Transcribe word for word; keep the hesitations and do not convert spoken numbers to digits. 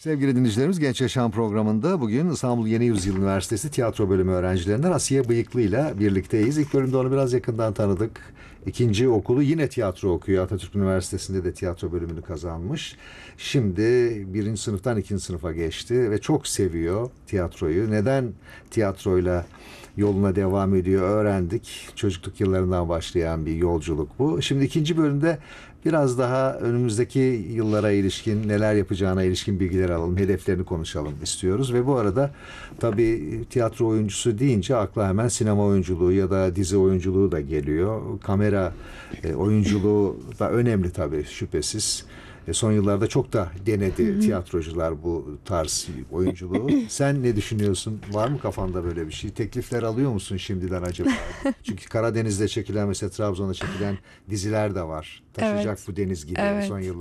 Sevgili dinleyicilerimiz, Genç Yaşam programında bugün İstanbul Yeni Yüzyıl Üniversitesi Tiyatro Bölümü öğrencilerinden Asiye Bıyıklı ile birlikteyiz. İlk bölümde onu biraz yakından tanıdık. İkinci okulu yine tiyatro okuyor. Atatürk Üniversitesi'nde de tiyatro bölümünü kazanmış. Şimdi birinci sınıftan ikinci sınıfa geçti ve çok seviyor tiyatroyu. Neden tiyatroyla yoluna devam ediyor öğrendik. Çocukluk yıllarından başlayan bir yolculuk bu. Şimdi ikinci bölümde biraz daha önümüzdeki yıllara ilişkin, neler yapacağına ilişkin bilgiler alalım, hedeflerini konuşalım istiyoruz. Ve bu arada tabii tiyatro oyuncusu deyince akla hemen sinema oyunculuğu ya da dizi oyunculuğu da geliyor. Kamera e, oyunculuğu da önemli tabii, şüphesiz. E, son yıllarda çok da denedi hı hı. tiyatrocular bu tarz oyunculuğu. Sen ne düşünüyorsun? Var mı kafanda böyle bir şey? Teklifler alıyor musun şimdiden acaba? Çünkü Karadeniz'de çekilen, mesela Trabzon'da çekilen diziler de var. Taşıyacak Evet. bu deniz gibi Evet. son yıllarda.